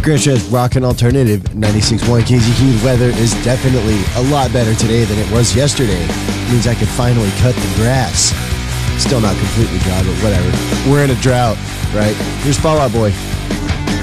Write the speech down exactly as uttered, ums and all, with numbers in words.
Grisha's Rockin' Alternative ninety-six point one K Z Q. Weather is definitely a lot better today than it was yesterday. It means I could finally cut the grass. Still not completely dry, but whatever. We're in a drought, right? Here's Fall Out Boy.